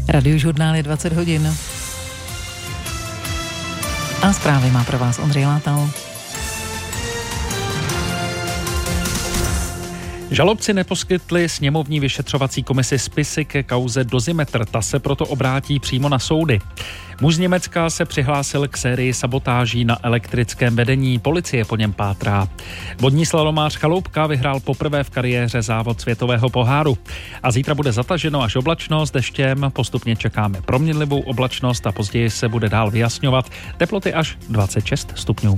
Radiožurnál je 20 hodin. A zprávy má pro vás Ondřej Látal. Žalobci neposkytli sněmovní vyšetřovací komisi spisy ke kauze Dozimetr, ta se proto obrátí přímo na soudy. Muž z Německa se přihlásil k sérii sabotáží na elektrickém vedení, policie po něm pátrá. Vodní slalomář Chaloupka vyhrál poprvé v kariéře závod světového poháru. A zítra bude zataženo až oblačno s deštěm, postupně čekáme proměnlivou oblačnost a později se bude dál vyjasňovat, teploty až 26 stupňů.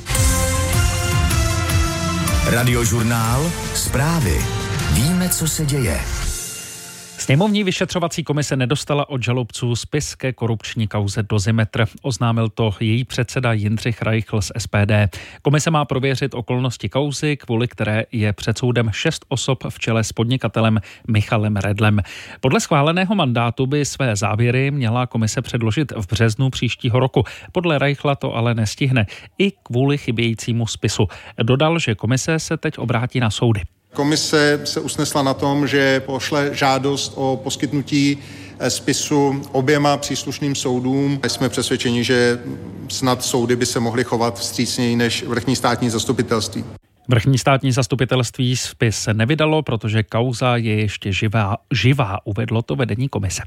Radiožurnál, zprávy. Víme, co se děje. Sněmovní vyšetřovací komise nedostala od žalobců spis ke korupční kauze Dozimetr. Oznámil to její předseda Jindřich Reichl z SPD. Komise má prověřit okolnosti kauzy, kvůli které je před soudem 6 osob v čele s podnikatelem Michalem Redlem. Podle schváleného mandátu by své závěry měla komise předložit v březnu příštího roku. Podle Reichla to ale nestihne, i kvůli chybějícímu spisu. Dodal, že komise se teď obrátí na soudy. Komise se usnesla na tom, že pošle žádost o poskytnutí spisu oběma příslušným soudům. Jsme přesvědčeni, že snad soudy by se mohly chovat vstřícněji než vrchní státní zastupitelství. Vrchní státní zastupitelství spis nevydalo, protože kauza je ještě živá, uvedlo to vedení komise.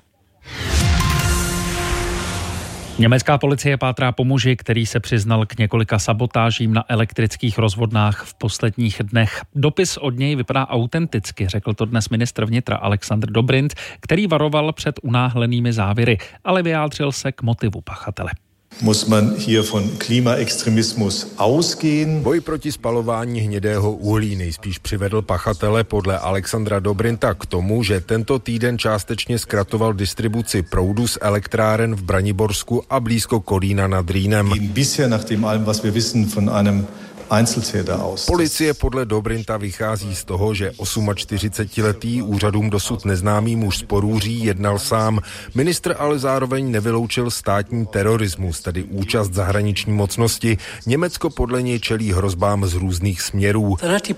Německá policie pátrá po muži, který se přiznal k několika sabotážím na elektrických rozvodnách v posledních dnech. Dopis od něj vypadá autenticky, řekl to dnes ministr vnitra Alexander Dobrindt, který varoval před unáhlenými závěry, ale vyjádřil se k motivu pachatele. Muss man hier von Klimaextremismus ausgehen. Boj proti spalování hnědého uhlí nejspíš přivedl pachatele podle Alexandra Dobrindta k tomu, že tento týden částečně zkratoval distribuci proudu z elektráren v Braniborsku a blízko Kolína nad Rýnem. Bisher nach dem allem, was wir wissen von einem Einzeltäter aus. Policie podle Dobrinta vychází z toho, že 48letý úřadům dosud neznámý muž z Porúří jednal sám. Ministr ale zároveň nevyloučil státní terorismus, tedy účast zahraniční mocnosti. Německo podle něj čelí hrozbám z různých směrů.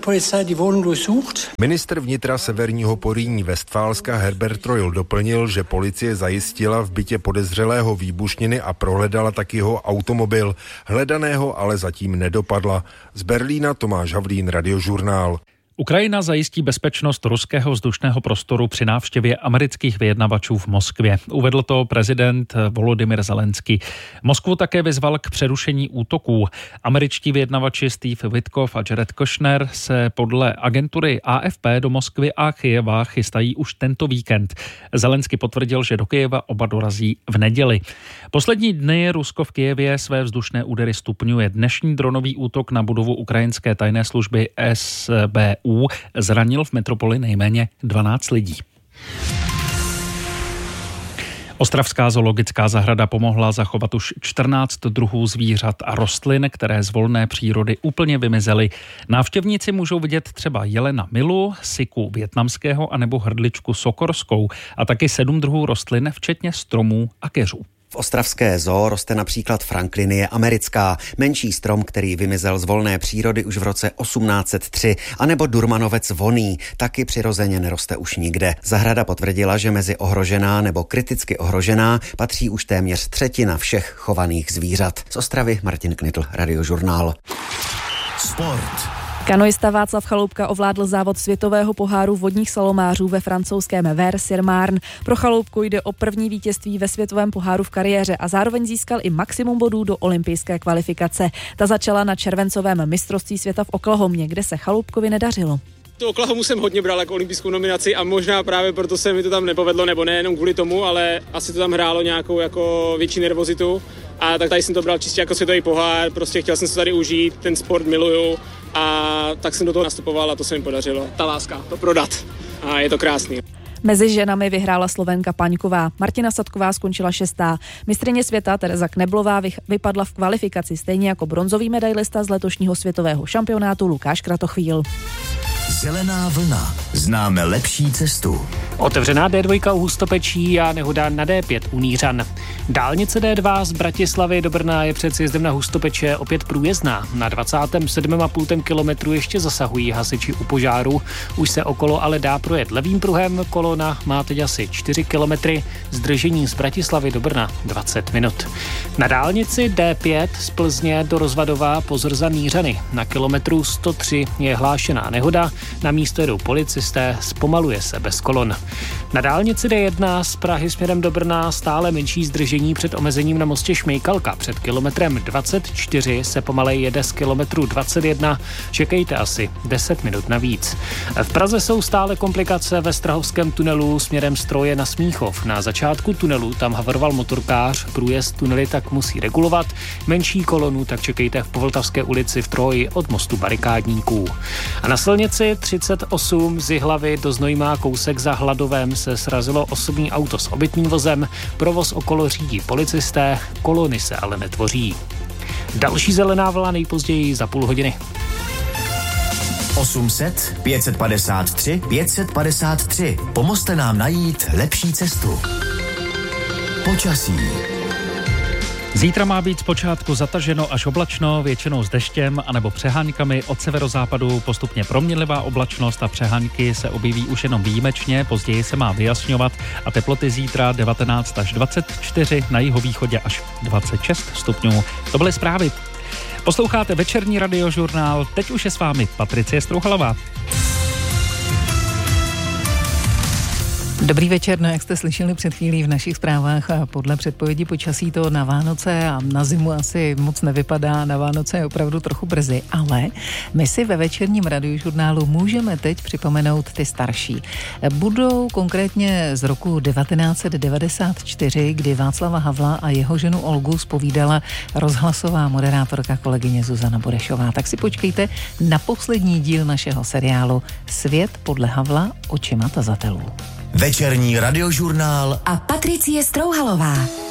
Ministr vnitra severního Porýní Vestfálska Herbert Reul doplnil, že policie zajistila v bytě podezřelého výbušniny a prohledala taky jeho automobil. Hledaného ale zatím nedopadla. Z Berlína Tomáš Havlín, Radiožurnál. Ukrajina zajistí bezpečnost ruského vzdušného prostoru při návštěvě amerických vyjednavačů v Moskvě. Uvedl to prezident Volodymyr Zelenský. Moskvu také vyzval k přerušení útoků. Američtí vyjednavači Steve Witkoff a Jared Kushner se podle agentury AFP do Moskvy a Kyjeva chystají už tento víkend. Zelenský potvrdil, že do Kyjeva oba dorazí v neděli. Poslední dny Rusko v Kyjevě své vzdušné údery stupňuje. Dnešní dronový útok na budovu ukrajinské tajné služby SBU zranil v metropoli nejméně 12 lidí. Ostravská zoologická zahrada pomohla zachovat už 14 druhů zvířat a rostlin, které z volné přírody úplně vymizely. Návštěvníci můžou vidět třeba jelena milu, siku vietnamského anebo hrdličku sokorskou a taky 7 druhů rostlin, včetně stromů a keřů. V ostravské zoo roste například franklinie americká, menší strom, který vymizel z volné přírody už v roce 1803, anebo durmanovec vonný, taky přirozeně neroste už nikde. Zahrada potvrdila, že mezi ohrožená nebo kriticky ohrožená patří už téměř 1/3 všech chovaných zvířat. Z Ostravy Martin Knitl, Radiožurnál. Sport. Kanoista Václav Chaloupka ovládl závod světového poháru vodních slalomářů ve francouzském Vers-sur-Marne. Pro Chaloupku jde o první vítězství ve světovém poháru v kariéře a zároveň získal i maximum bodů do olympijské kvalifikace. Ta začala na červencovém mistrovství světa v Oklahomě, kde se Chaloupkovi nedařilo. Tu Oklahomu jsem hodně bral jako olympijskou nominaci a možná právě proto se mi to tam nepovedlo, nebo nejenom kvůli tomu, ale asi to tam hrálo nějakou jako větší nervozitu. A tak tady jsem to bral čistě jako světový pohár, prostě chtěl jsem se tady užít, ten sport miluju a tak jsem do toho nastupoval a to se mi podařilo. Ta láska, to prodat a je to krásný. Mezi ženami vyhrála Slovenka Paňková. Martina Sadková skončila 6. Mistryně světa Tereza Kneblová vypadla v kvalifikaci, stejně jako bronzový medailista z letošního světového šampionátu Lukáš Kratochvíl. Zelená vlna. Známe lepší cestu. Otevřená D2 u Hustopečí a nehoda na D5 u Nířan. Dálnice D2 z Bratislavy do Brna je před sjezdem na Hustopeče opět průjezdná. Na 27,5 kilometru ještě zasahují hasiči u požáru. Už se okolo ale dá projet levým pruhem. Kolona má teď asi 4 kilometry. Zdržení z Bratislavy do Brna 20 minut. Na dálnici D5 z Plzně do Rozvadova pozor za Nířany. Na kilometru 103 je hlášená nehoda. Na místo jedou policisté, zpomaluje se bez kolon. Na dálnici D1 z Prahy směrem do Brna stále menší zdržení před omezením na mostě Šmejkalka. Před kilometrem 24 se pomalej jede z kilometru 21. Čekejte asi 10 minut navíc. V Praze jsou stále komplikace ve Strahovském tunelu směrem z Troje na Smíchov. Na začátku tunelu tam havaroval motorkář, průjezd tunely tak musí regulovat. Menší kolonu tak čekejte v Povltavské ulici v Troji od mostu Barikádníků. A na silnici 38 z Jihlavy do Znojma kousek za Hladovém se srazilo osobní auto s obytným vozem. Provoz okolo řídí policisté, kolony se ale netvoří. Další zelená vlna nejpozději za půl hodiny. 800 553 553. Pomozte nám najít lepší cestu. Počasí. Zítra má být zpočátku zataženo až oblačno, většinou s deštěm anebo přeháňkami. Od severozápadu postupně proměnlivá oblačnost a přeháňky se objeví už jenom výjimečně, později se má vyjasňovat a teploty zítra 19 až 24, na jihovýchodě až 26 stupňů. To byly zprávy. Posloucháte večerní radiožurnál, teď už je s vámi Patricie Strouhalová. Dobrý večer, no jak jste slyšeli před chvílí v našich zprávách a podle předpovědi počasí to na Vánoce a na zimu asi moc nevypadá, na Vánoce je opravdu trochu brzy, ale my si ve večerním radiožurnálu můžeme teď připomenout ty starší. Budou konkrétně z roku 1994, kdy Václava Havla a jeho ženu Olgu zpovídala rozhlasová moderátorka kolegyně Zuzana Burešová. Tak si počkejte na poslední díl našeho seriálu Svět podle Havla očima tazatelů. Večerní radiožurnál a Patricie Strouhalová.